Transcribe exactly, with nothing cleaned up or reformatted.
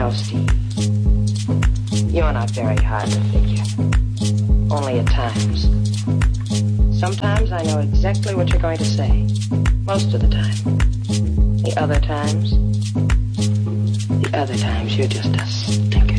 know, Steve, you're not very hard to figure. Only at times. Sometimes I know exactly what you're going to say. Most of the time. The other times, the other times you're just a